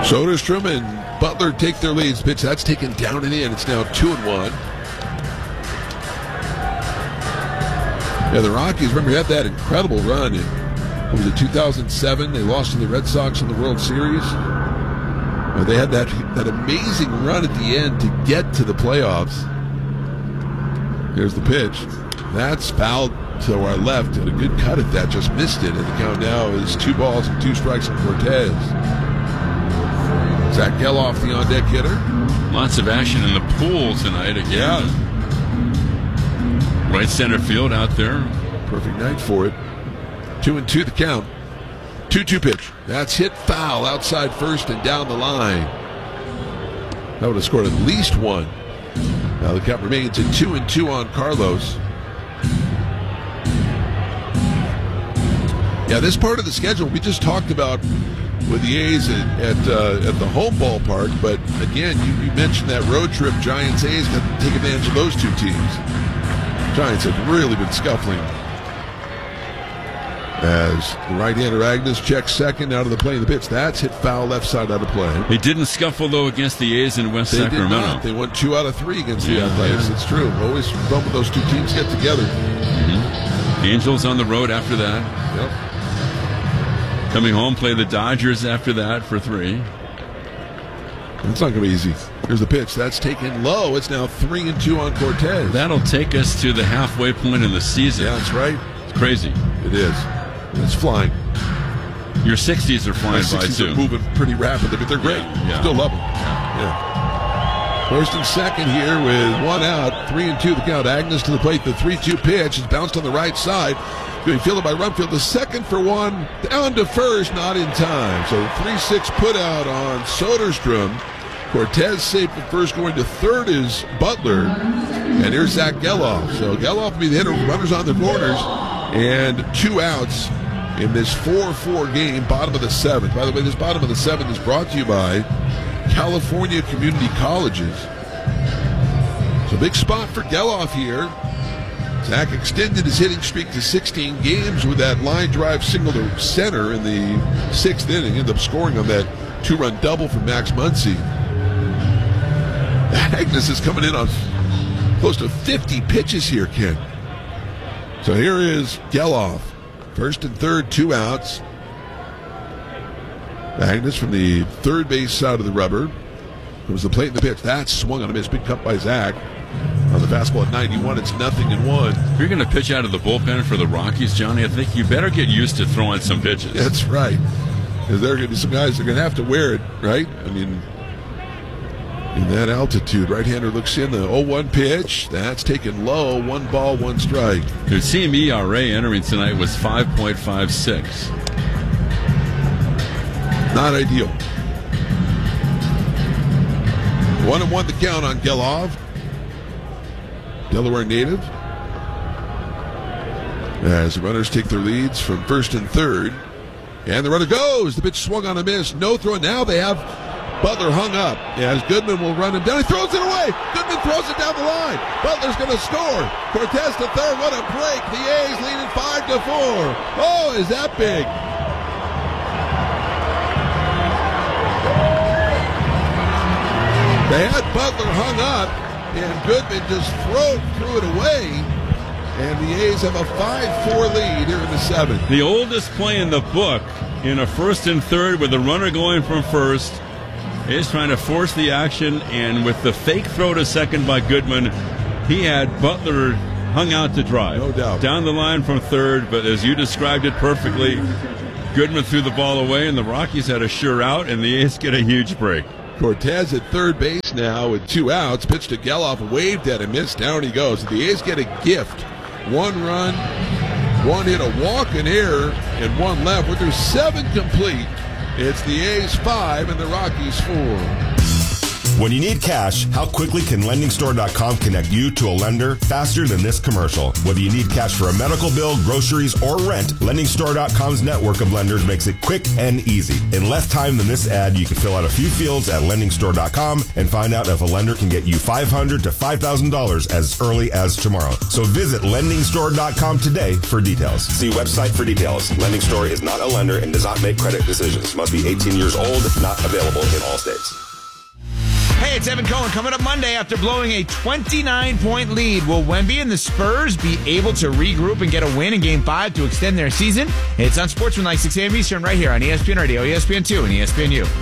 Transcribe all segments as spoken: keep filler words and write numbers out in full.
Soderstrom and Butler take their leads. Pitch that's taken down and in. It's now two and one. Yeah, the Rockies, remember, had that incredible run in, what was it, two thousand seven? They lost to the Red Sox in the World Series. Uh, they had that that amazing run at the end to get to the playoffs. Here's the pitch. That's fouled to our left. Had a good cut at that, just missed it. And the count now is two balls and two strikes on Cortez. Zach Geloff, the on-deck hitter. Lots of action in the pool tonight again. Yeah. Right center field out there. Perfect night for it. Two and two the count. two two pitch. That's hit foul outside first and down the line. That would have scored at least one. Now the count remains at two and two on Carlos. Yeah, this part of the schedule we just talked about with the A's at at, uh, at the home ballpark, but again, you, you mentioned that road trip. Giants A's got to take advantage of those two teams. Giants have really been scuffling. As the right-hander Agnes checks second out of the play in the pitch. That's hit foul left side out of play. They didn't scuffle, though, against the A's in West they Sacramento. Did not. They won two out of three against yeah, the Athletics. Yeah. It's true. Always fun when those two teams get together. Mm-hmm. Angels on the road after that. Yep. Coming home, play the Dodgers after that for three. It's not going to be easy. Here's the pitch. That's taken low. It's now three and two on Cortez. That'll take us to the halfway point in the season. Yeah, that's right. It's crazy. It is. It's flying. Your sixties are flying My by too. Are moving pretty rapidly, but they're great. Yeah, yeah. Still love them. Yeah. First and second here with one out. Three and two the count. Agnes to the plate. The three two pitch is bounced on the right side. Being fielded by Rumfield. The second for one. Down to first. Not in time. So three six put out on Soderstrom. Cortez safe at first. Going to third is Butler. And here's Zach Geloff. So Geloff will be the hitter. Runners on the corners. And two outs in this four four game, bottom of the seventh. By the way, this bottom of the seventh is brought to you by California Community Colleges. So big spot for Geloff here. Zach extended his hitting streak to sixteen games with that line drive single to center in the sixth inning. Ended up scoring on that two-run double from Max Muncy. Agnes is coming in on close to fifty pitches here, Ken. So here is Geloff. First and third, two outs. Agnes from the third base side of the rubber. It was the plate and the pitch. That swung on a miss. Big cut by Zach. On the fastball at ninety-one, it's nothing and one. If you're going to pitch out of the bullpen for the Rockies, Johnny, I think you better get used to throwing some pitches. That's right. Because there are going to be some guys that are going to have to wear it, right? I mean, in that altitude. Right-hander looks in the oh one pitch. That's taken low. One ball, one strike. Their team E R A entering tonight was five point five six. Not ideal. One and one the count on Geloff. Delaware native. As the runners take their leads from first and third. And the runner goes. The pitch swung on a miss. No throw. Now they have Butler hung up. As Goodman will run him down. He throws it away. Goodman throws it down the line. Butler's going to score. Cortez to third. What a break. The A's leading five to four. Oh, is that big? They had Butler hung up, and Goodman just threw, threw it away. And the A's have a five four lead here in the seventh. The oldest play in the book in a first and third with the runner going from first. A's trying to force the action, and with the fake throw to second by Goodman, he had Butler hung out to dry. No doubt. Down the line from third, but as you described it perfectly, Goodman threw the ball away, and the Rockies had a sure out, and the A's get a huge break. Cortez at third base now with two outs. Pitched to Geloff, waved at him, missed. Down he goes. The A's get a gift. One run, one hit, a walk, an error, and one left. With their seven complete, it's the A's five and the Rockies four. When you need cash, how quickly can lending store dot com connect you to a lender faster than this commercial? Whether you need cash for a medical bill, groceries, or rent, lending store dot com's network of lenders makes it quick and easy. In less time than this ad, you can fill out a few fields at lending store dot com and find out if a lender can get you five hundred dollars to five thousand dollars as early as tomorrow. So visit lending store dot com today for details. See website for details. Lending Store is not a lender and does not make credit decisions. Must be eighteen years old, not available in all states. Hey, it's Evan Cohen. Coming up Monday after blowing a twenty-nine point lead, will Wemby and the Spurs be able to regroup and get a win in Game five to extend their season? It's on Sportsmanlike, six a.m. Eastern, right here on E S P N Radio, E S P N two, and E S P N U.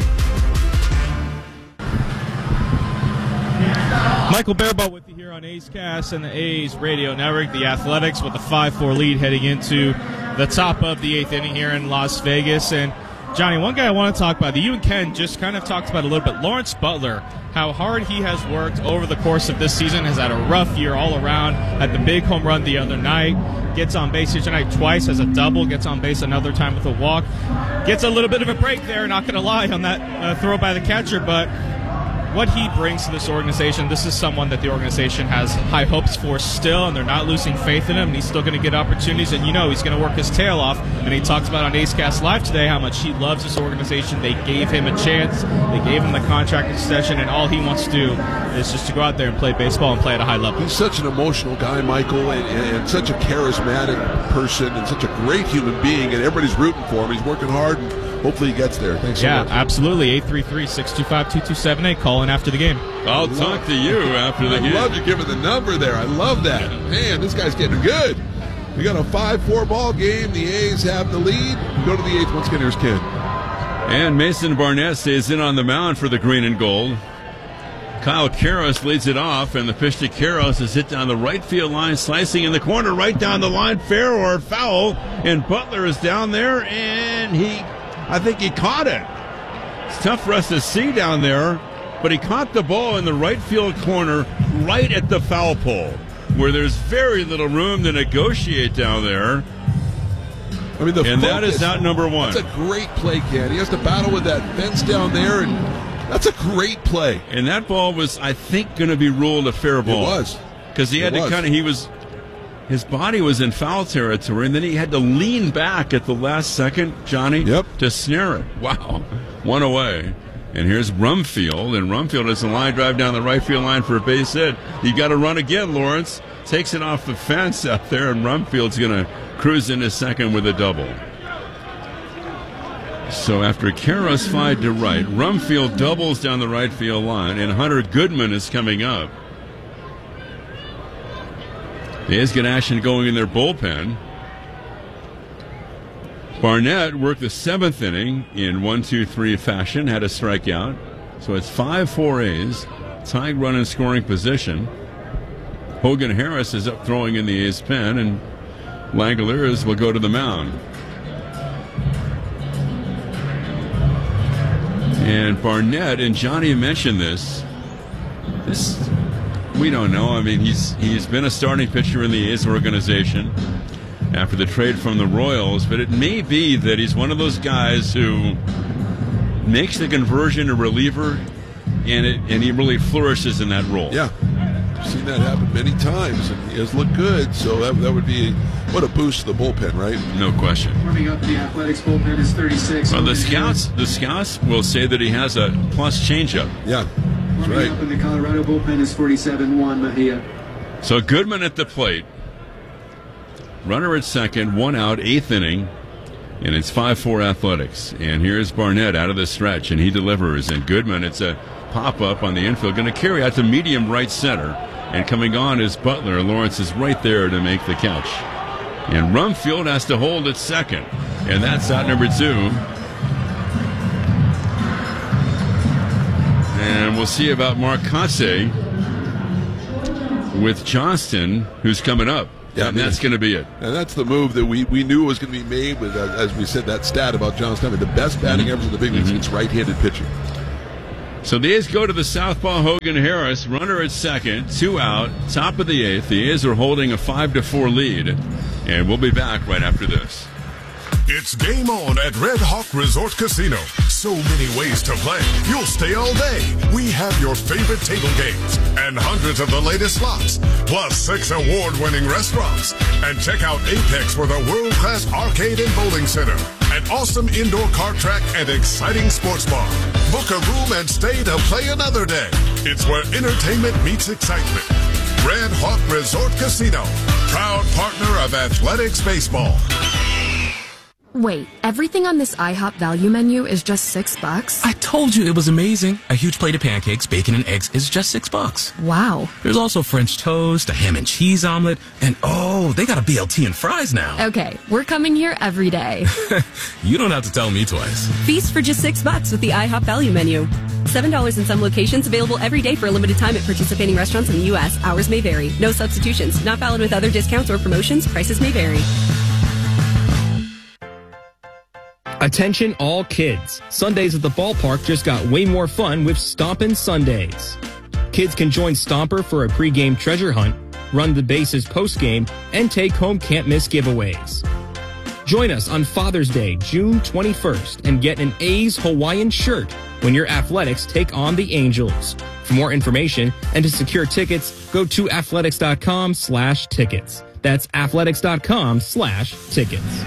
Michael Bearbaugh with you here on A's Cast and the A's Radio Network. The Athletics with a five four lead heading into the top of the eighth inning here in Las Vegas. And Johnny, one guy I want to talk about that you and Ken just kind of talked about a little bit, Lawrence Butler, how hard he has worked over the course of this season, has had a rough year all around, had the big home run the other night, gets on base here tonight twice, has a double, gets on base another time with a walk, gets a little bit of a break there, not going to lie, on that uh, throw by the catcher, but what he brings to this organization, this is someone that the organization has high hopes for still, and they're not losing faith in him, and he's still going to get opportunities, and you know he's going to work his tail off. And he talks about on A's Cast Live today how much he loves this organization. They gave him a chance. They gave him the contract extension, and all he wants to do is just to go out there and play baseball and play at a high level. He's such an emotional guy, Michael, and, and such a charismatic person and such a great human being, and everybody's rooting for him. He's working hard, and hopefully he gets there. Thanks so yeah, much. Yeah, absolutely. eight three three, six two five, two two seven eight. Call in after the game. I'll talk to you after the I game. I love you giving the number there. I love that. Yeah. Man, this guy's getting good. We got a five four ball game. The A's have the lead. We go to the eighth. Once again, here's Ken. And Mason Barnett stays in on the mound for the green and gold. Kyle Karros leads it off, and the pitch to Karros is hit down the right field line, slicing in the corner, right down the line, fair or foul. And Butler is down there, and he, I think he caught it. It's tough for us to see down there, but he caught the ball in the right field corner, right at the foul pole, where there's very little room to negotiate down there. I mean, the and that focus, is not number one. That's a great play, Ken. He has to battle with that fence down there, and that's a great play. And that ball was, I think, going to be ruled a fair ball. It was. Because he had it to kind of, he was, his body was in foul territory, and then he had to lean back at the last second, Johnny, yep. to snare it. Wow. One away. And here's Rumfield, and Rumfield has a line drive down the right field line for a base hit. You got to run again, Lawrence. Takes it off the fence out there, and Rumfield's going to cruise into second with a double. So after Karros fied to right, Rumfield doubles down the right field line, and Hunter Goodman is coming up. The A's get action going in their bullpen. Barnett worked the seventh inning in one two three fashion, had a strikeout. So it's five four A's, tied run in scoring position. Hogan Harris is up throwing in the A's pen, and Langoliers will go to the mound. And Barnett, and Johnny mentioned this, this we don't know. I mean, he's he's been a starting pitcher in the A's organization after the trade from the Royals, but it may be that he's one of those guys who makes the conversion to reliever, and it, and he really flourishes in that role. Yeah, I've seen that happen many times, and he has looked good, so that, that would be what a boost to the bullpen, right? No question. Warming up the Athletics bullpen is thirty-six. Well, the scouts, the scouts will say that he has a plus changeup. Yeah, that's Warming right. up in the Colorado bullpen is forty-seven, Juan Mejia. So Goodman at the plate. Runner at second, one out, eighth inning, and it's five four Athletics. And here's Barnett out of the stretch, and he delivers. And Goodman, it's a pop-up on the infield, going to carry out to medium right center. And coming on is Butler. Lawrence is right there to make the catch. And Rumfield has to hold at second. And that's out number two. And we'll see about Mark Kotsay with Johnston, who's coming up. Yeah, and that's going to be it. And that's the move that we, we knew was going to be made with, uh, as we said, that stat about Johnston having the best batting average in the big leagues against right-handed pitching. So the A's go to the southpaw Hogan Harris, runner at second, two out, top of the eighth. The A's are holding a five to four lead, and we'll be back right after this. It's game on at Red Hawk Resort Casino. So many ways to play. You'll stay all day. We have your favorite table games and hundreds of the latest slots, plus six award-winning restaurants. And check out Apex for the world-class arcade and bowling center, an awesome indoor kart track, and exciting sports bar. Book a room and stay to play another day. It's where entertainment meets excitement. Red Hawk Resort Casino, proud partner of Athletics Baseball. Wait, everything on this IHOP value menu is just six bucks? I told you it was amazing. A huge plate of pancakes, bacon, and eggs is just six bucks. Wow. There's also French toast, a ham and cheese omelet, and oh, they got a B L T and fries now. Okay, we're coming here every day. You don't have to tell me twice. Feast for just six bucks with the IHOP value menu. Seven dollars in some locations, available every day for a limited time at participating restaurants in the U S. Hours may vary. No substitutions. Not valid with other discounts or promotions. Prices may vary. Attention all kids. Sundays at the ballpark just got way more fun with Stompin' Sundays. Kids can join Stomper for a pregame treasure hunt, run the bases postgame, and take home can't-miss giveaways. Join us on Father's Day, June twenty-first, and get an A's Hawaiian shirt when your Athletics take on the Angels. For more information and to secure tickets, go to athletics.com slash tickets. That's athletics.com slash tickets.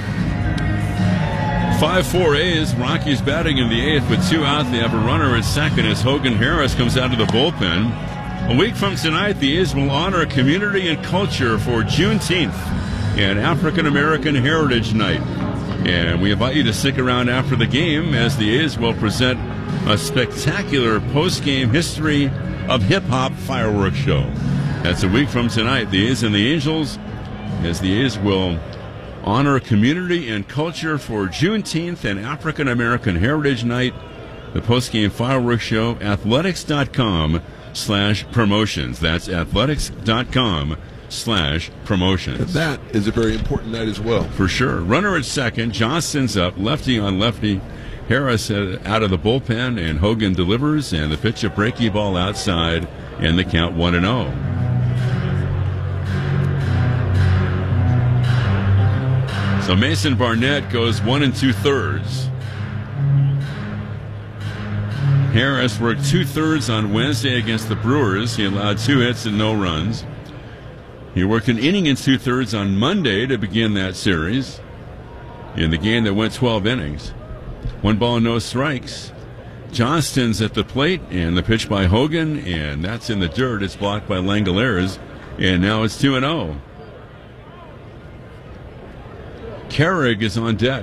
five four A's. Rockies batting in the eighth with two out. They have a runner at second as Hogan Harris comes out of the bullpen. A week from tonight, the A's will honor community and culture for Juneteenth and African American Heritage Night. And we invite you to stick around after the game as the A's will present a spectacular post-game history of hip-hop fireworks show. That's a week from tonight. The A's and the Angels, as the A's will honor community and culture for Juneteenth and African American Heritage Night. The post-game fireworks show, athletics.com slash promotions. That's athletics.com slash promotions. That is a very important night as well. For sure. Runner at second. Johnston's up. Lefty on lefty. Harris out of the bullpen, and Hogan delivers, and the pitch a breaky ball outside, and the count one and oh. So Mason Barnett goes one and two thirds. Harris worked two thirds on Wednesday against the Brewers. He allowed two hits and no runs. He worked an inning and two thirds on Monday to begin that series in the game that went twelve innings. One ball, no strikes. Johnston's at the plate, and the pitch by Hogan, and that's in the dirt. It's blocked by Langoliers, and now it's two and oh. Carrig is on deck.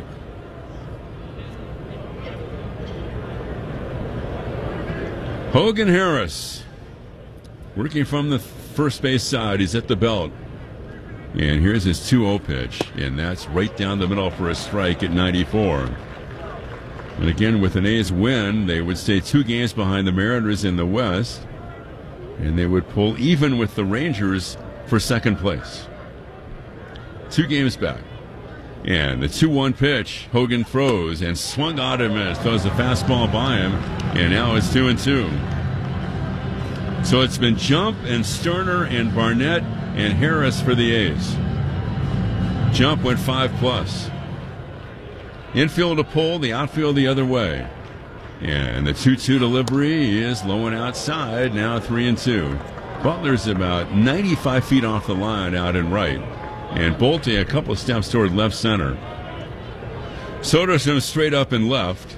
Hogan Harris working from the first base side. He's at the belt. And here's his two oh pitch, and that's right down the middle for a strike at ninety-four. And again, with an A's win, they would stay two games behind the Mariners in the West, and they would pull even with the Rangers for second place. Two games back. And the two one pitch, Hogan throws and swung out and missed. Throws a fastball by him, and now it's two and two. So it's been Jump and Sterner and Barnett and Harris for the A's. Jump went five plus. Infield a pull, the outfield the other way. And the two two delivery is low and outside, now three and two. Butler's about ninety-five feet off the line out and right. And Bolte a couple of steps toward left center. Soderstrom straight up and left.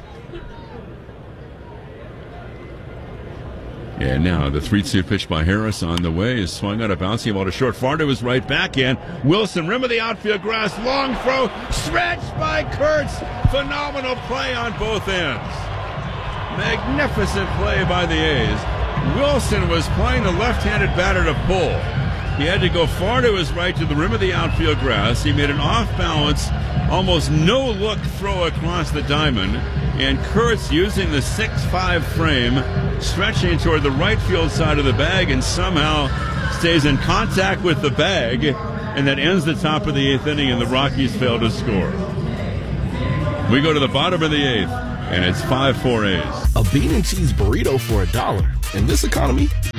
And now the three two pitch by Harris on the way is swung out a bouncing ball to short. Far to his right backhand. Wilson, rim of the outfield grass, long throw, stretched by Kurtz. Phenomenal play on both ends. Magnificent play by the A's. Wilson was playing the left-handed batter to pull. He had to go far to his right to the rim of the outfield grass. He made an off-balance, almost no-look throw across the diamond. And Kurtz, using the six five frame, stretching toward the right field side of the bag and somehow stays in contact with the bag. And that ends the top of the eighth inning, and the Rockies fail to score. We go to the bottom of the eighth, and it's five four A's. A bean and cheese burrito for a dollar. In this economy,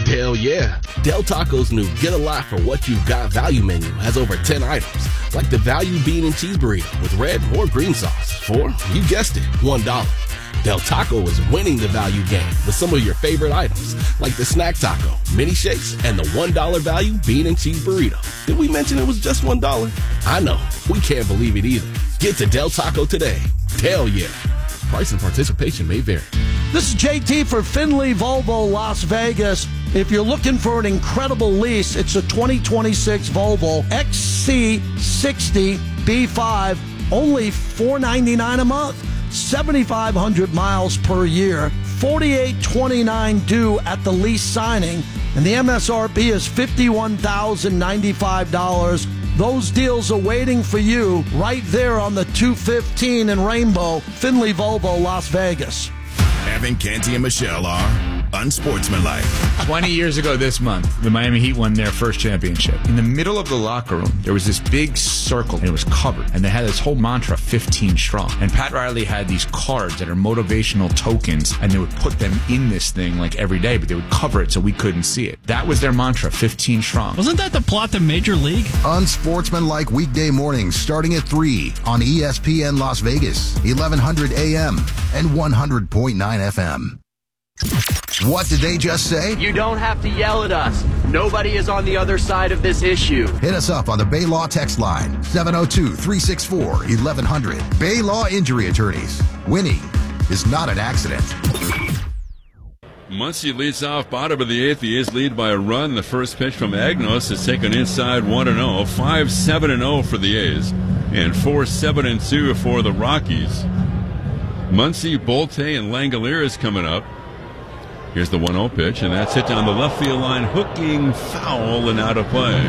Hell yeah. Del Taco's new Get a Lot for What You've Got value menu has over ten items, like the value bean and cheese burrito with red or green sauce for, you guessed it, one dollar. Del Taco is winning the value game with some of your favorite items, like the snack taco, mini shakes, and the one dollar value bean and cheese burrito. Did we mention it was just one dollar? I know. We can't believe it either. Get to Del Taco today. Hell yeah. Price and participation may vary. This is J T for Finley Volvo Las Vegas. If you're looking for an incredible lease, it's a twenty twenty-six Volvo X C sixty B five, only four ninety-nine a month, seventy-five hundred miles per year, forty-eight twenty-nine due at the lease signing, and the M S R P is fifty-one thousand ninety-five dollars. Those deals are waiting for you right there on the two fifteen in Rainbow, Finley Volvo, Las Vegas. Evan, Canty, and Michelle are unsportsmanlike. twenty years ago this month, the Miami Heat won their first championship. In the middle of the locker room, there was this big circle, and it was covered. And they had this whole mantra, fifteen strong. And Pat Riley had these cards that are motivational tokens, and they would put them in this thing like every day, but they would cover it so we couldn't see it. That was their mantra, fifteen strong. Wasn't that the plot to Major League? Unsportsmanlike weekday mornings starting at three on E S P N Las Vegas, eleven hundred A M and one hundred point nine F M. What did they just say? You don't have to yell at us. Nobody is on the other side of this issue. Hit us up on the Bay Law text line, seven oh two, three six four, eleven hundred. Bay Law Injury Attorneys. Winning is not an accident. Muncie leads off bottom of the eighth. The A's lead by a run. The first pitch from Agnos is taken inside one and oh. five seven and oh for the A's and four seven and two for the Rockies. Muncie, Bolte, and Langolier is coming up. Here's the one oh pitch, and that's hit down the left field line, hooking foul and out of play.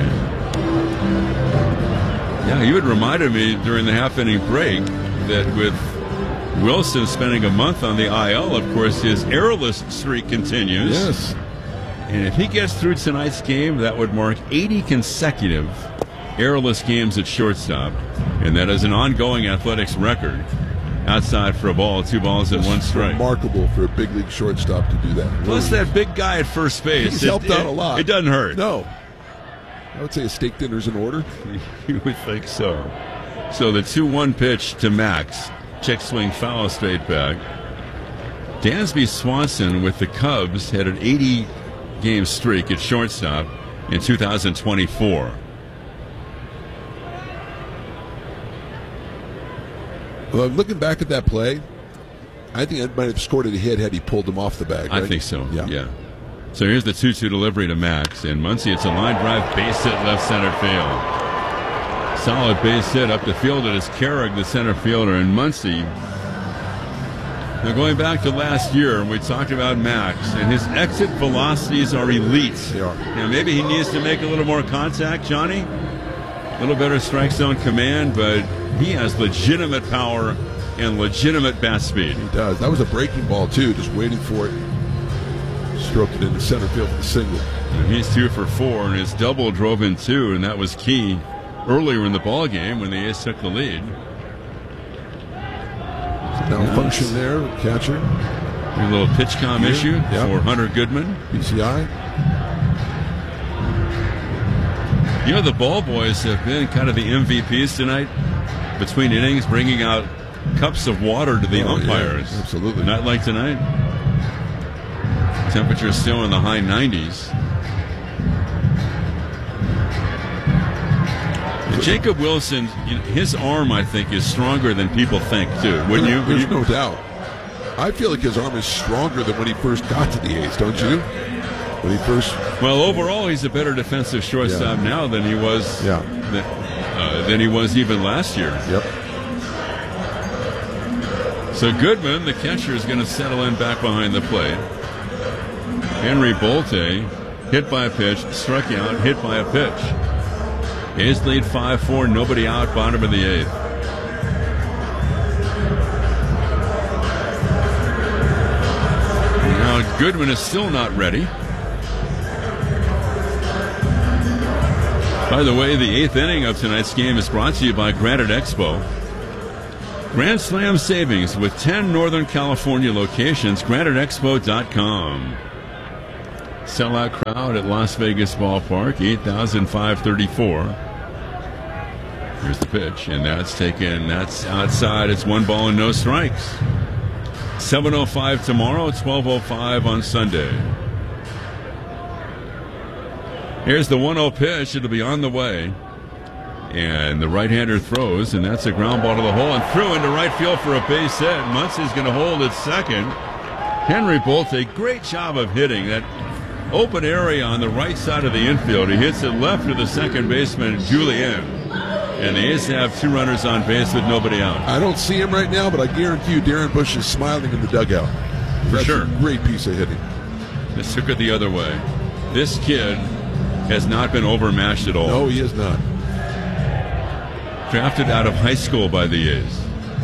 Yeah, you had reminded me during the half-inning break that with Wilson spending a month on the I L, of course, his errorless streak continues. Yes. And if he gets through tonight's game, that would mark eighty consecutive errorless games at shortstop. And that is an ongoing Athletics record. Outside for a ball, two balls and one strike. Remarkable for a big league shortstop to do that. Plus that big guy at first base. He's it, helped out it, a lot. It doesn't hurt. No. I would say a steak dinner's in order. You would think so. So the two one pitch to Max. Check swing foul straight back. Dansby Swanson with the Cubs had an eighty-game streak at shortstop in two thousand twenty-four. Well, looking back at that play, I think it might have scored a hit had he pulled him off the bag. Right? I think so, yeah. yeah. So here's the two two delivery to Max. And Muncie, it's a line drive base hit left center field. Solid base hit up the field. It is Carrick, the center fielder. And Muncie, now going back to last year, we talked about Max, and his exit velocities are elite. They are. Now maybe he needs to make a little more contact, Johnny. A little better strike zone command, but he has legitimate power and legitimate bat speed. He does. That was a breaking ball, too, just waiting for it. Stroked it into center field for the single. And he's two for four, and his double drove in two, and that was key earlier in the ball game when the A's took the lead. Malfunction there, catcher. A little pitch com yeah. issue yeah. for Hunter Goodman. P C I. You know, the ball boys have been kind of the M V Ps tonight between innings, bringing out cups of water to the oh, umpires. Yeah, absolutely. Not like tonight. Temperature still in the high nineties. Jacob Wilson, you know, his arm, I think, is stronger than people think, too. Wouldn't you? There's no doubt. I feel like his arm is stronger than when he first got to the A's, don't you? When he first. Well, overall, he's a better defensive shortstop yeah. now than he was. Yeah. Than, uh, than he was even last year. Yep. So Goodman, the catcher, is going to settle in back behind the plate. Henry Bolte, hit by a pitch, struck out, hit by a pitch. A's lead five four, nobody out, bottom of the eighth. Now Goodman is still not ready. By the way, the eighth inning of tonight's game is brought to you by Granite Expo. Grand Slam savings with ten Northern California locations, granite expo dot com. sellout crowd at Las Vegas Ballpark, eight thousand five hundred thirty-four. Here's the pitch, and that's taken. That's outside. It's one ball and no strikes. seven oh five tomorrow, twelve oh five on Sunday. Here's the one oh pitch. It'll be on the way. And the right-hander throws, and that's a ground ball to the hole and through into right field for a base hit. Muncie's going to hold at second. Henry Bolte, great job of hitting that open area on the right side of the infield. He hits it left to the second baseman, Julien. And the A's have two runners on base with nobody out. I don't see him right now, but I guarantee you Darren Bush is smiling in the dugout. For That's sure. a great piece of hitting. This took it the other way. This kid has not been overmatched at all. No, he is not. Drafted out of high school by the A's.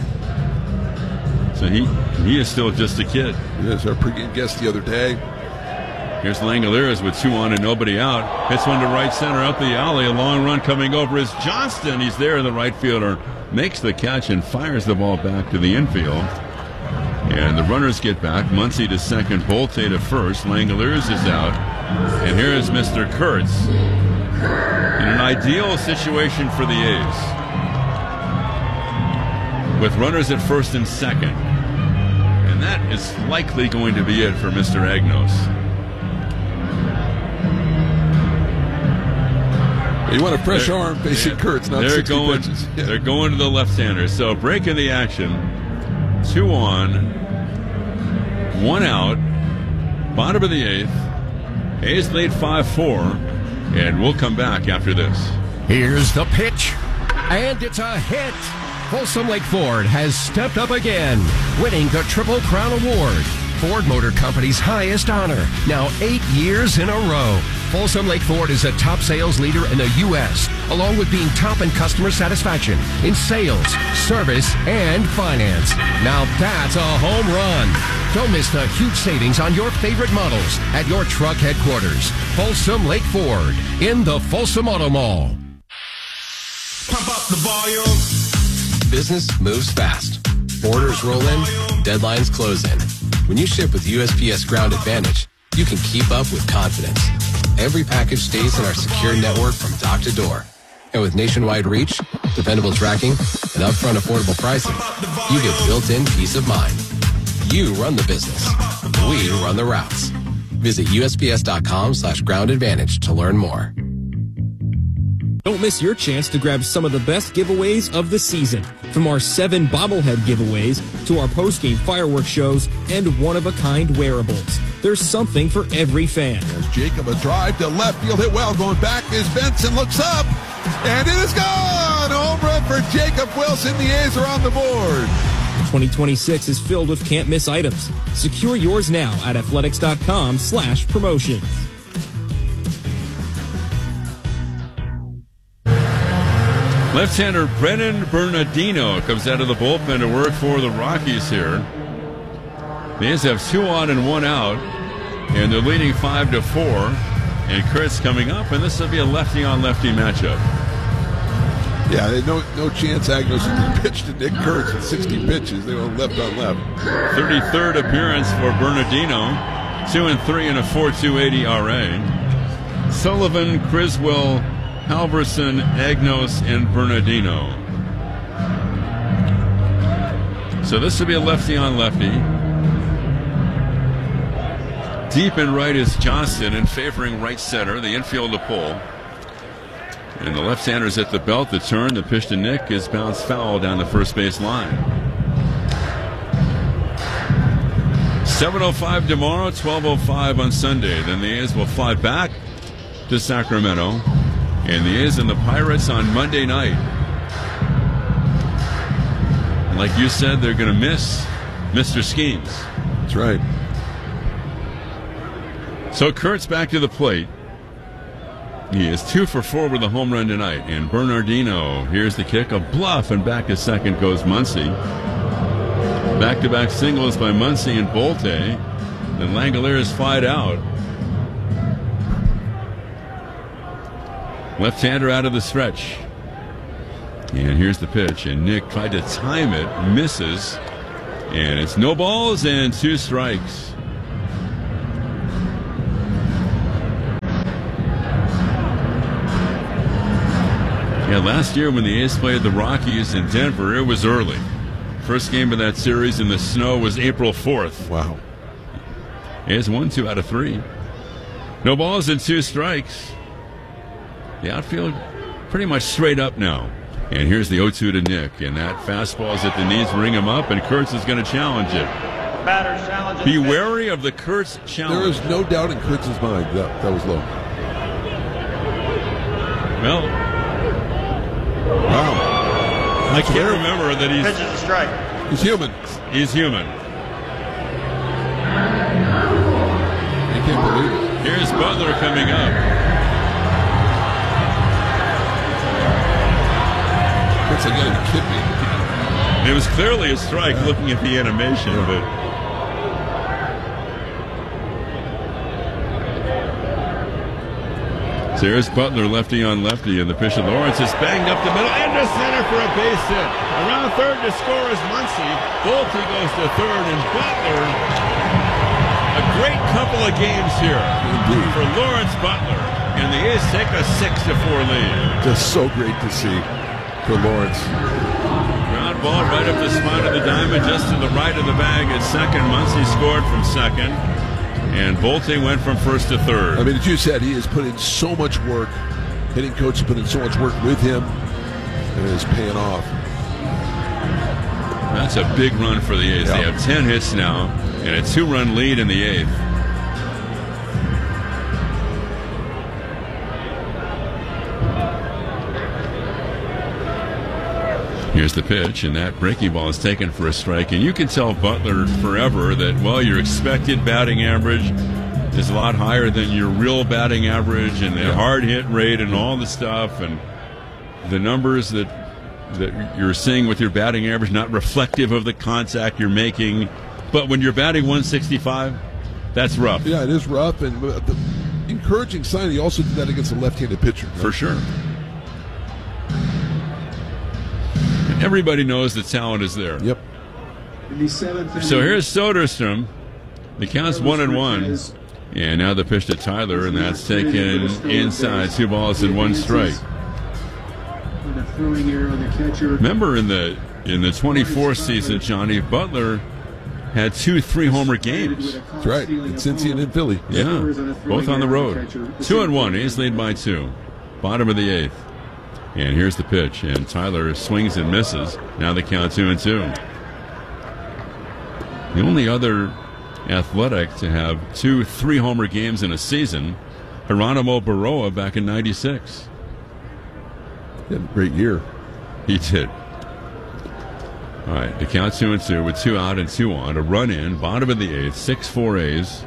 So he he is still just a kid. He is our pregame guest the other day. Here's Langeliers with two on and nobody out. Hits one to right center up the alley. A long run coming over is Johnston. He's there. The right fielder makes the catch and fires the ball back to the infield. And the runners get back. Muncie to second, Bolte to first. Langeliers is out. And here is Mister Kurtz. In an ideal situation for the A's, with runners at first and second. And that is likely going to be it for Mister Agnos. You want a fresh they're, arm facing Kurtz, not they're sixty going, pitches. Yeah. They're going to the left-hander. So breaking the action. Two on, one out, bottom of the eighth. A's lead five four, and we'll come back after this. Here's the pitch, and it's a hit. Folsom Lake Ford has stepped up again, winning the Triple Crown Award, Ford Motor Company's highest honor, now eight years in a row. Folsom Lake Ford is a top sales leader in the U S, along with being top in customer satisfaction, in sales, service, and finance. Now that's a home run. Don't miss the huge savings on your favorite models at your truck headquarters. Folsom Lake Ford, in the Folsom Auto Mall. Pump up the volume. Business moves fast. Orders roll in, deadlines close in. When you ship with U S P S Ground Advantage, you can keep up with confidence. Every package stays in our secure network from dock to door. And with nationwide reach, dependable tracking, and upfront affordable pricing, you get built-in peace of mind. You run the business. We run the routes. Visit U S P S dot com slash ground advantage to learn more. Don't miss your chance to grab some of the best giveaways of the season. From our seven bobblehead giveaways to our post-game fireworks shows and one-of-a-kind wearables. There's something for every fan. As Jacob, a drive to left field, hit well, going back is Benson, looks up, and it is gone! Home run for Jacob Wilson. The A's are on the board. twenty twenty-six is filled with can't-miss items. Secure yours now at athletics dot com slash promotions. Left-hander Brennan Bernardino comes out of the bullpen to work for the Rockies here. The A's have two on and one out, and they're leading five to four. And Kurtz coming up, and this will be a lefty-on-lefty matchup. Yeah, no no chance Agnos can pitch to Nick Kurtz at sixty pitches. They went left on left. thirty-third appearance for Bernardino. Two and three and a four point two eight E R A. Sullivan, Criswell, Halverson, Agnos, and Bernardino. So this will be a lefty-on-lefty. Deep in right is Johnston, and favoring right center. The infield to pull. And the left-hander's at the belt. The turn, the pitch to Nick is bounced foul down the first base line. seven oh five tomorrow, twelve oh five on Sunday. Then the A's will fly back to Sacramento. And the A's and the Pirates on Monday night. And like you said, they're going to miss Mister Schemes. That's right. So Kurtz back to the plate. He is two for four with a home run tonight. And Bernardino, here's the kick, a bluff, and back to second goes Muncie. Back-to-back singles by Muncie and Bolte. Then Langeliers flied out. Left-hander out of the stretch. And here's the pitch. And Nick tried to time it, misses. And it's no balls and two strikes. Yeah, last year when the A's played the Rockies in Denver, it was early. First game of that series in the snow was April fourth. Wow. A's won two out of three. No balls and two strikes. The outfield pretty much straight up now. And here's the oh two to Nick. And that fastball's at the knees, ring him up, and Kurtz is going to challenge it. Batter challenges. Be wary of the Kurtz challenge. There is no doubt in Kurtz's mind that that was low. Well, wow. I can't remember that he's... Pitch is a strike. He's human. He's human. I can't believe it. Here's Butler coming up. Kurtz, I gotta be kidding me. It was clearly a strike yeah. looking at the animation, yeah. but... So here's Butler, lefty on lefty, and the pitch of Lawrence is banged up the middle and to center for a base hit. Around third to score is Muncy. Bolte goes to third, and Butler, a great couple of games here Indeed. for Lawrence Butler, and the A's take a six to four lead. Just so great to see for Lawrence. Ground ball right up the spine of the diamond, just to the right of the bag at second. Muncy scored from second. And Bolte went from first to third. I mean, as you said, he has put in so much work. Hitting coach has put in so much work with him, and it is paying off. That's a big run for the A's. Yep. They have ten hits now, and a two-run lead in the eighth. Here's the pitch, and that breaking ball is taken for a strike. And you can tell Butler forever that, well, your expected batting average is a lot higher than your real batting average, and the yeah. hard hit rate and all the stuff, and the numbers that that you're seeing with your batting average not reflective of the contact you're making. But when you're batting one sixty-five, that's rough. Yeah, it is rough, and the encouraging sign, he also did that against a left-handed pitcher. Right? For sure. Everybody knows the talent is there. Yep. So here's Soderstrom. The count's one and one. And now the pitch to Tyler, and that's taken inside. Two balls and one strike. Remember in the in the twenty-fourth season, Johnny Butler had two three-homer games. That's right. In Cincy and in Philly. Yeah. Both on the road. Two and one. A's lead by two. Bottom of the eighth. And here's the pitch, and Tyler swings and misses. Now the count two and two. The only other athletic to have two three-homer games in a season, Geronimo Baroa back in ninety-six. He had a great year. He did. All right, the count two and two with two out and two on. A run in, bottom of the eighth, six four A's.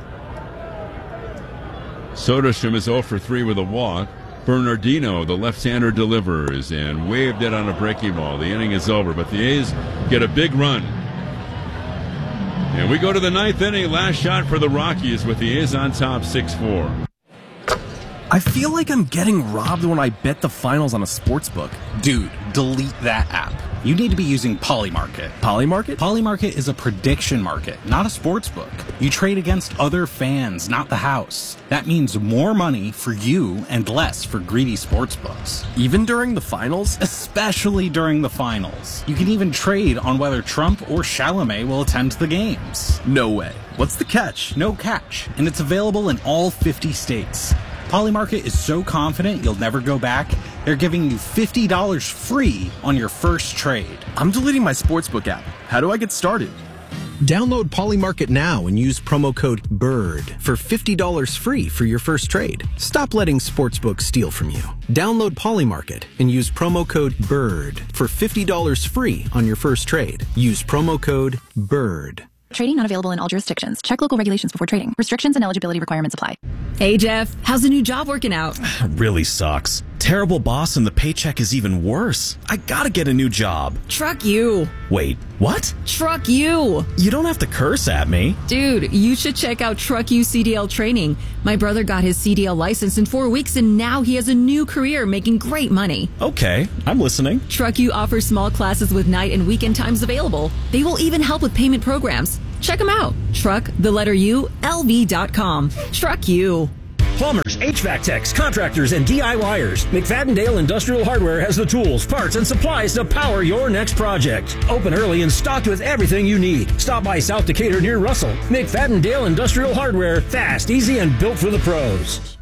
Soderstrom is oh for three with a walk. Bernardino, the left-hander, delivers and waved it on a breaking ball. The inning is over, but the A's get a big run. And we go to the ninth inning. Last shot for the Rockies with the A's on top, six four. I feel like I'm getting robbed when I bet the finals on a sports book. Dude, delete that app. You need to be using Polymarket. Polymarket? Polymarket is a prediction market, not a sports book. You trade against other fans, not the house. That means more money for you and less for greedy sports books. Even during the finals? Especially during the finals. You can even trade on whether Trump or Chalamet will attend the games. No way. What's the catch? No catch. And it's available in all fifty states. Polymarket is so confident you'll never go back, they're giving you fifty dollars free on your first trade. I'm deleting my sportsbook app. How do I get started? Download Polymarket now and use promo code BIRD for fifty dollars free for your first trade. Stop letting sportsbooks steal from you. Download Polymarket and use promo code BIRD for fifty dollars free on your first trade. Use promo code BIRD. Trading not available in all jurisdictions. Check local regulations before trading. Restrictions and eligibility requirements apply. Hey, Jeff. How's the new job working out? Really sucks. Terrible boss and the paycheck is even worse. I gotta get a new job. Truck you. Wait, what? Truck you. You don't have to curse at me. Dude, you should check out Truck You C D L training. My brother got his C D L license in four weeks and now he has a new career making great money. Okay, I'm listening. Truck You offers small classes with night and weekend times available. They will even help with payment programs. Check them out. Truck, the letter U, L V dot com. Truck You. Plumbers, H V A C techs, contractors, and DIYers. McFadden-Dale Industrial Hardware has the tools, parts, and supplies to power your next project. Open early and stocked with everything you need. Stop by South Decatur near Russell. McFadden-Dale Industrial Hardware. Fast, easy, and built for the pros.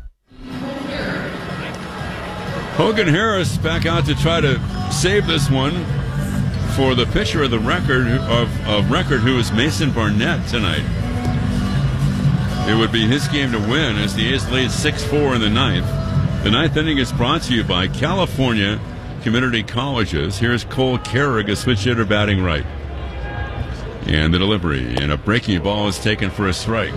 Hogan Harris back out to try to save this one for the pitcher of the record of, of record, who is Mason Barnett tonight. It would be his game to win as the A's lead six four in the ninth. The ninth inning is brought to you by California Community Colleges. Here's Cole Carrig, a switch hitter batting right. And the delivery, and a breaking ball is taken for a strike.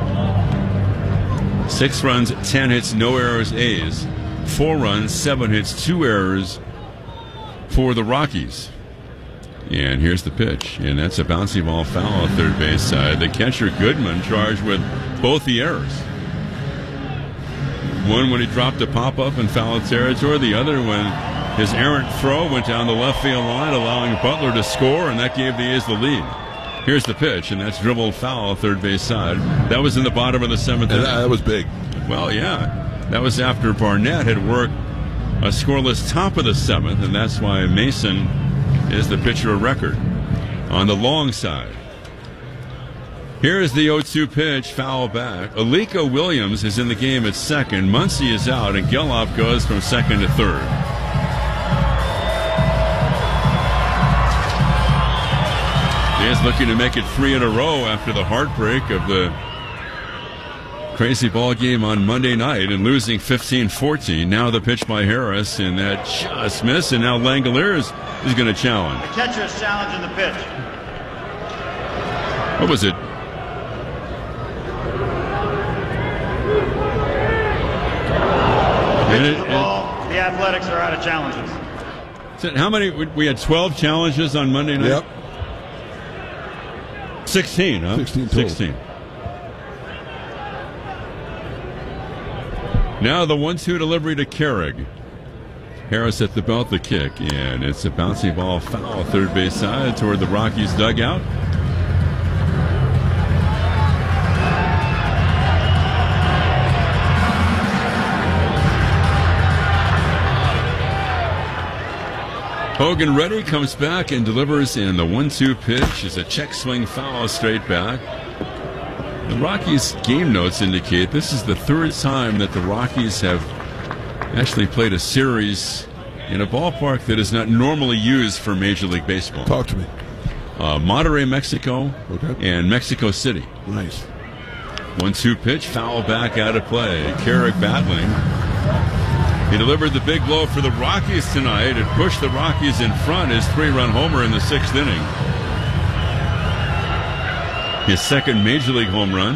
Six runs, ten hits, no errors, A's. Four runs, seven hits, two errors for the Rockies. And here's the pitch, and that's a bouncy ball foul on third base side. The catcher, Goodman, charged with both the errors. One when he dropped a pop-up in foul territory, the other when his errant throw went down the left field line, allowing Butler to score, and that gave the A's the lead. Here's the pitch, and that's dribbled foul third base side. That was in the bottom of the seventh inning. That was big. Well, yeah. That was after Barnett had worked a scoreless top of the seventh, and that's why Mason is the pitcher of record on the long side. Here is the oh two pitch, foul back. Alika Williams is in the game at second. Muncy is out, and Geloff goes from second to third. He is looking to make it three in a row after the heartbreak of the crazy ball game on Monday night and losing fifteen fourteen. Now the pitch by Harris, and that just missed, and now Langoliers is going to challenge. The catcher is challenging the pitch. What was it? Pitch of the ball. The Athletics are out of challenges. So how many? We had twelve challenges on Monday night? Yep. sixteen, huh? sixteen total. sixteen. Now the one two delivery to Carrig. Harris at the belt, the kick, and it's a bouncy ball foul third base side toward the Rockies dugout. Hogan ready, comes back and delivers, and the one two pitch is a check swing foul straight back. The Rockies game notes indicate this is the third time that the Rockies have actually played a series in a ballpark that is not normally used for Major League Baseball. Talk to me. Uh, Monterrey, Mexico, okay. and Mexico City. Nice. one two pitch, foul back out of play. Carrig battling. He delivered the big blow for the Rockies tonight and pushed the Rockies in front, his three-run homer in the sixth inning. His second Major League home run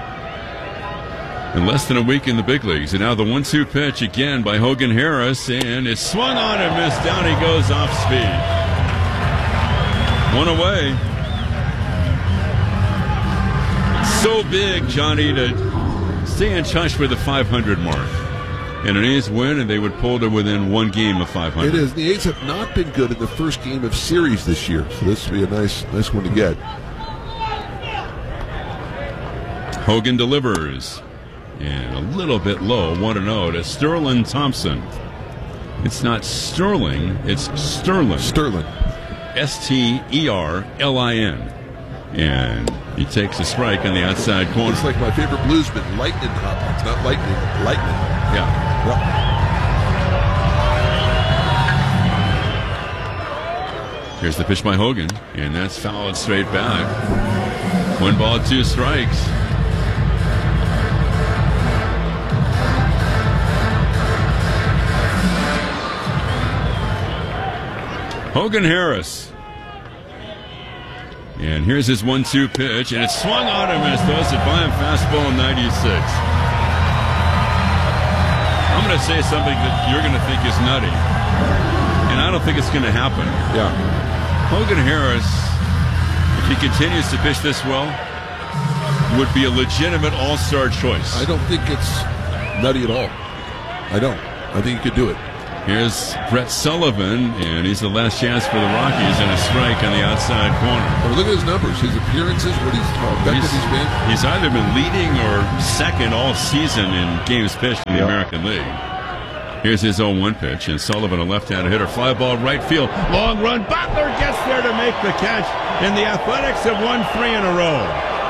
in less than a week in the big leagues. And now the one two pitch again by Hogan Harris, and it's swung on and missed. Down he goes off speed. One away. So big, Johnny, to stay in touch with the five hundred mark. And an A's win, and they would pull to within one game of five hundred. It is. The A's have not been good in the first game of series this year, so this would be a nice, nice one to get. Hogan delivers, and a little bit low, one and oh to Sterling Thompson. It's not Sterling, it's Sterling. Sterling. S T E R L I N. And he takes a strike on the outside corner. It's like my favorite bluesman, Lightning Hopkins. Not Lightning, Lightning. Yeah. Yep. Here's the pitch by Hogan, and that's fouled straight back. One ball, two strikes. Hogan Harris. And here's his one two pitch, and it's swung on and missed. Throws it by him, fastball ninety-six. I'm going to say something that you're going to think is nutty, and I don't think it's going to happen. Yeah. Hogan Harris, if he continues to pitch this well, would be a legitimate all-star choice. I don't think it's nutty at all. I don't. I think he could do it. Here's Brett Sullivan, and he's the last chance for the Rockies, and a strike on the outside corner. Well, look at his numbers, his appearances, what he's, how effective he's, he's been. He's either been leading or second all season in games pitched in the yep. American League. Here's his oh one pitch, and Sullivan, a left-handed hitter, fly ball right field. Long run, Butler gets there to make the catch, and the Athletics have won three in a row.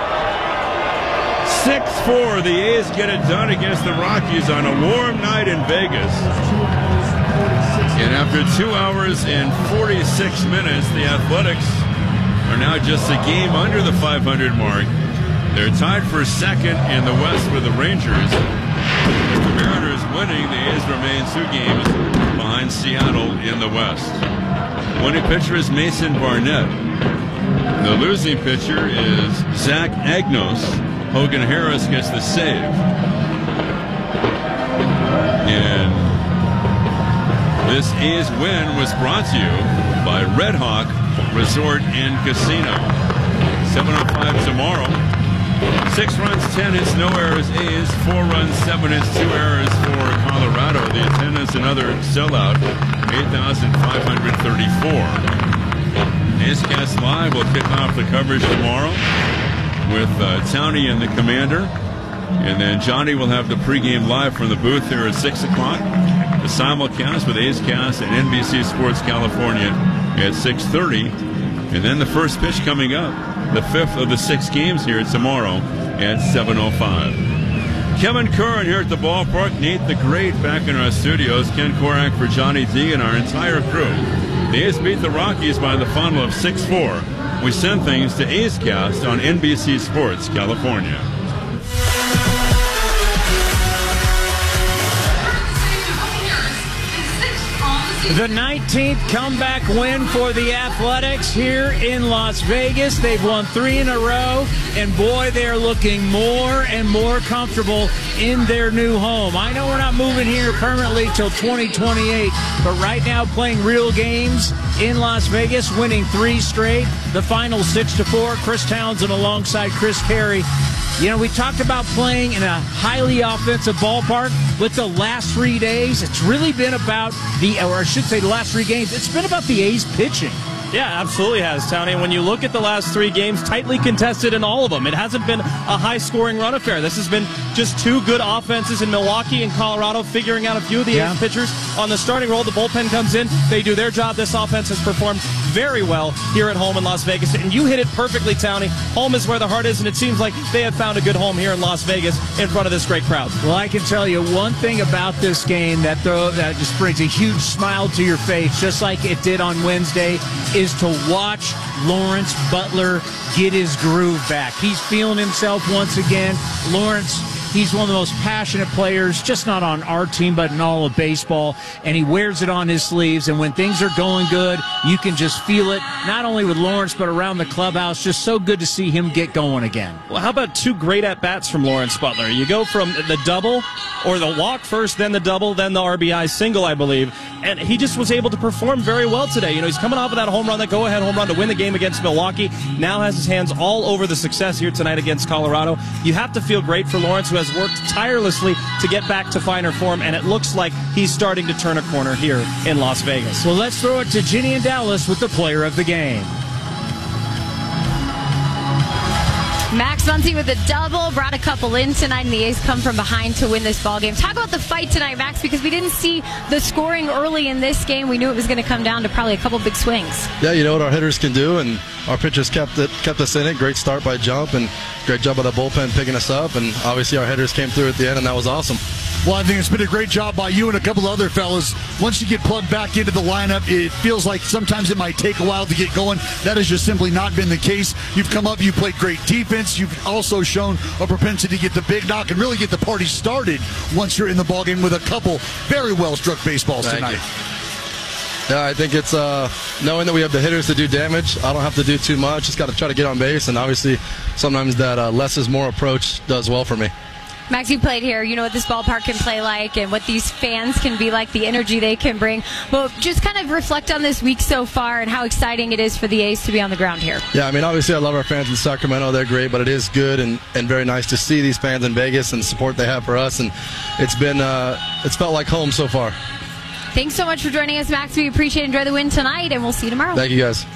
six four, the A's get it done against the Rockies on a warm night in Vegas. And after two hours and forty-six minutes, the Athletics are now just a game under the five hundred mark. They're tied for second in the West with the Rangers. With the Mariners winning, the A's remain two games behind Seattle in the West. Winning pitcher is Mason Barnett. The losing pitcher is Zach Agnos. Hogan Harris gets the save. And this A's win was brought to you by Red Hawk Resort and Casino. seven oh five tomorrow. Six runs, ten hits, no errors, A's. Four runs, seven hits, two errors for Colorado. The attendance, another sellout, eight thousand five hundred thirty-four. A's Cast Live will kick off the coverage tomorrow with uh, Townie and the Commander. And then Johnny will have the pregame live from the booth here at six o'clock. The simulcast with A's Cast and N B C Sports California at six thirty. And then the first pitch coming up, the fifth of the six games here tomorrow at seven oh five. Kevin Curran here at the ballpark. Nate the Great back in our studios. Ken Korak for Johnny D and our entire crew. The A's beat the Rockies by the final of six four. We send things to A's Cast on N B C Sports California. The nineteenth comeback win for the Athletics here in Las Vegas. They've won three in a row, and boy, they're looking more and more comfortable in their new home. I know we're not moving here permanently till twenty twenty-eight, but right now playing real games in Las Vegas, winning three straight. The final six to four. Chris Townsend alongside Chris Carey. You know, we talked about playing in a highly offensive ballpark. With the last three days, it's really been about the, or I should say the last three games, it's been about the A's pitching. Yeah, absolutely has, Tony. And when you look at the last three games, tightly contested in all of them. It hasn't been a high-scoring run affair. This has been just two good offenses in Milwaukee and Colorado, figuring out a few of the yeah. A's pitchers on the starting role. The bullpen comes in. They do their job. This offense has performed very well here at home in Las Vegas. And you hit it perfectly, Tony. Home is where the heart is, and it seems like they have found a good home here in Las Vegas in front of this great crowd. Well, I can tell you one thing about this game that, though, that just brings a huge smile to your face, just like it did on Wednesday, is to watch Lawrence Butler get his groove back. He's feeling himself once again. Lawrence, he's one of the most passionate players, just not on our team, but in all of baseball, and he wears it on his sleeves, and when things are going good, you can just feel it, not only with Lawrence, but around the clubhouse. Just so good to see him get going again. Well, how about two great at-bats from Lawrence Butler? You go from the double, or the walk first, then the double, then the R B I single, I believe, and he just was able to perform very well today. You know, he's coming off of that home run, that go-ahead home run to win the game against Milwaukee, now has his hands all over the success here tonight against Colorado. You have to feel great for Lawrence, who has worked tirelessly to get back to finer form, and it looks like he's starting to turn a corner here in Las Vegas. Well, let's throw it to Ginny in Dallas with the player of the game. Max Muncy with a double, brought a couple in tonight, and the A's come from behind to win this ball game. Talk about the fight tonight, Max, because we didn't see the scoring early in this game. We knew it was going to come down to probably a couple big swings. Yeah, you know what our hitters can do, and our pitchers kept it, kept us in it. Great start by Jump, and great job by the bullpen picking us up, and obviously our hitters came through at the end, and that was awesome. Well, I think it's been a great job by you and a couple of other fellas. Once you get plugged back into the lineup, it feels like sometimes it might take a while to get going. That has just simply not been the case. You've come up, you've played great defense. You've also shown a propensity to get the big knock and really get the party started once you're in the ballgame with a couple very well-struck baseballs Thank tonight. You. Yeah, I think it's uh, knowing that we have the hitters to do damage. I don't have to do too much. Just got to try to get on base, and obviously sometimes that uh, less is more approach does well for me. Max, you played here. You know what this ballpark can play like and what these fans can be like, the energy they can bring. But just kind of reflect on this week so far and how exciting it is for the A's to be on the ground here. Yeah, I mean, obviously I love our fans in Sacramento. They're great, but it is good and, and very nice to see these fans in Vegas and the support they have for us. And it's been, uh, it's felt like home so far. Thanks so much for joining us, Max. We appreciate it. Enjoy the win tonight, and we'll see you tomorrow. Thank you, guys.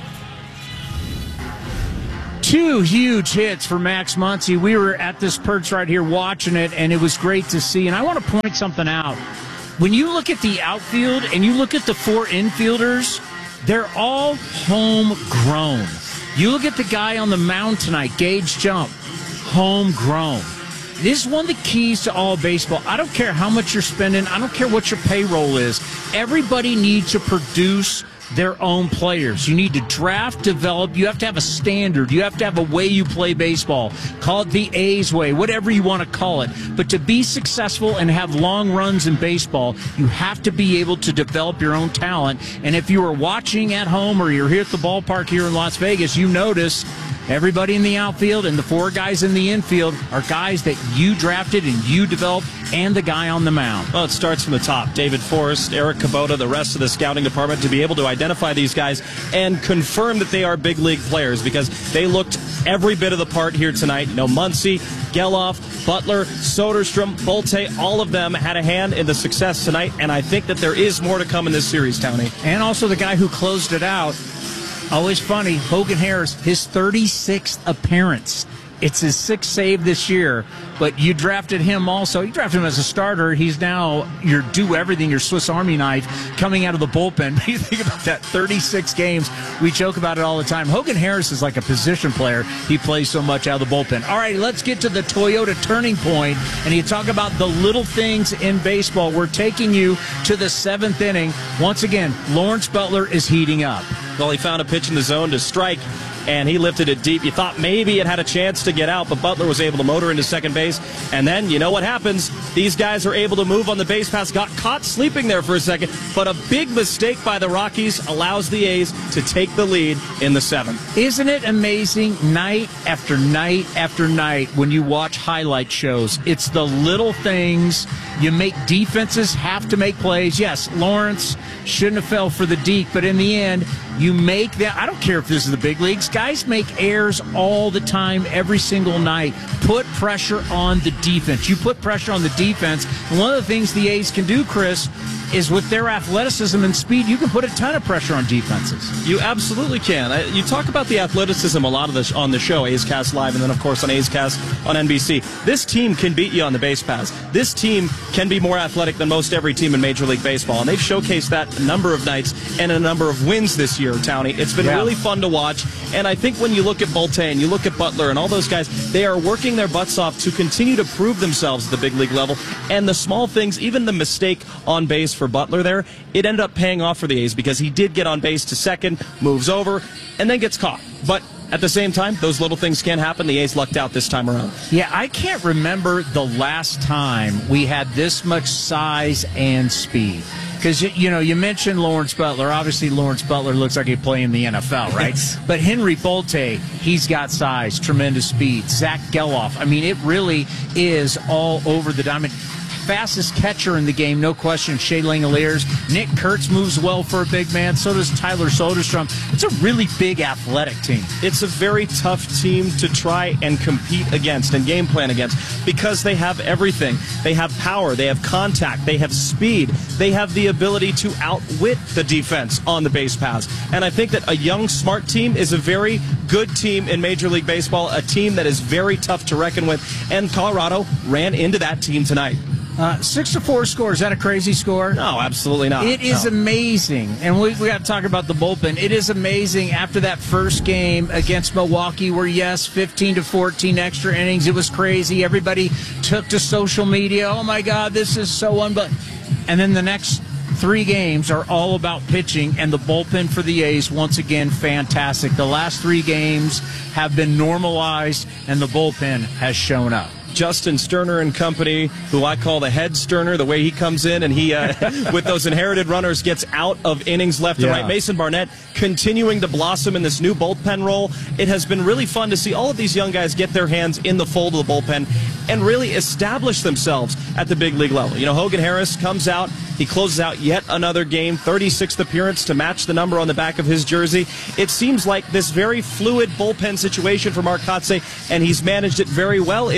Two huge hits for Max Muncy. We were at this perch right here watching it, and it was great to see. And I want to point something out. When you look at the outfield and you look at the four infielders, they're all homegrown. You look at the guy on the mound tonight, Gage Jump, homegrown. This is one of the keys to all baseball. I don't care how much you're spending. I don't care what your payroll is. Everybody needs to produce their own players. You need to draft, develop. You have to have a standard. You have to have a way you play baseball. Call it the A's way, whatever you want to call it. But to be successful and have long runs in baseball, you have to be able to develop your own talent. And if you are watching at home or you're here at the ballpark here in Las Vegas, you notice everybody in the outfield and the four guys in the infield are guys that you drafted and you developed, and the guy on the mound. Well, it starts from the top. David Forrest, Eric Kubota, the rest of the scouting department to be able to identify these guys and confirm that they are big league players because they looked every bit of the part here tonight. You know, Muncy, Geloff, Butler, Soderstrom, Bolte, all of them had a hand in the success tonight, and I think that there is more to come in this series, Tony. And also the guy who closed it out. Always funny, Hogan Harris, his thirty-sixth appearance. It's his sixth save this year, but you drafted him also. You drafted him as a starter. He's now your do-everything, your Swiss Army knife coming out of the bullpen. You think about that, thirty-six games. We joke about it all the time. Hogan Harris is like a position player. He plays so much out of the bullpen. All right, let's get to the Toyota turning point, and you talk about the little things in baseball. We're taking you to the seventh inning. Once again, Lawrence Butler is heating up. Well, he found a pitch in the zone to strike, and he lifted it deep. You thought maybe it had a chance to get out, but Butler was able to motor into second base. And then, you know what happens? These guys are able to move on the base pass, got caught sleeping there for a second, but a big mistake by the Rockies allows the A's to take the lead in the seventh. Isn't it amazing night after night after night when you watch highlight shows? It's the little things. You make defenses have to make plays. Yes, Lawrence shouldn't have fell for the deke, but in the end, you make that. I don't care if this is the big leagues. Guys make errors all the time, every single night. Put pressure on the defense. You put pressure on the defense. And one of the things the A's can do, Chris, is with their athleticism and speed, you can put a ton of pressure on defenses. You absolutely can. You talk about the athleticism a lot of this on the show, A's Cast Live, and then, of course, on A's Cast on N B C. This team can beat you on the base pass. This team can be more athletic than most every team in Major League Baseball, and they've showcased that a number of nights and a number of wins this year, Townie. It's been yeah. really fun to watch, and I think when you look at Bolte and you look at Butler and all those guys, they are working their butts off to continue to prove themselves at the big league level, and the small things, even the mistake on base for Butler there, it ended up paying off for the A's because he did get on base to second, moves over, and then gets caught. But at the same time, those little things can happen. The A's lucked out this time around. Yeah, I can't remember the last time we had this much size and speed. Because, you know, you mentioned Lawrence Butler. Obviously, Lawrence Butler looks like he'd play in the N F L, right? But Henry Bolte, he's got size, tremendous speed. Zach Geloff, I mean, it really is all over the diamond. Fastest catcher in the game, no question, Shea Langoliers. Nick Kurtz moves well for a big man. So does Tyler Soderstrom. It's a really big athletic team. It's a very tough team to try and compete against and game plan against because they have everything. They have power. They have contact. They have speed. They have the ability to outwit the defense on the base paths. And I think that a young, smart team is a very good team in Major League Baseball, a team that is very tough to reckon with. And Colorado ran into that team tonight. Uh, six to four score, is that a crazy score? No, absolutely not. It is no. amazing. And we, we got to talk about the bullpen. It is amazing after that first game against Milwaukee where, yes, fifteen to fourteen extra innings. It was crazy. Everybody took to social media. Oh, my God, this is so unbelievable. And then the next three games are all about pitching, and the bullpen for the A's, once again, fantastic. The last three games have been normalized, and the bullpen has shown up. Justin Sterner and company, who I call the head Sterner, the way he comes in and he, uh, with those inherited runners, gets out of innings left yeah. and right. Mason Barnett continuing to blossom in this new bullpen role. It has been really fun to see all of these young guys get their hands in the fold of the bullpen and really establish themselves at the big league level. You know, Hogan Harris comes out. He closes out yet another game, thirty-sixth appearance to match the number on the back of his jersey. It seems like this very fluid bullpen situation for Mark Kotsay, and he's managed it very well in this series.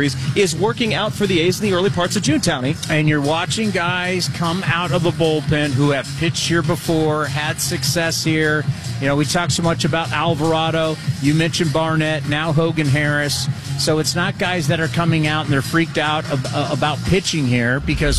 series is working out for the A's in the early parts of June, Townie. And you're watching guys come out of the bullpen who have pitched here before, had success here. You know, we talk so much about Alvarado. You mentioned Barnett, now Hogan Harris. So it's not guys that are coming out and they're freaked out ab- about pitching here because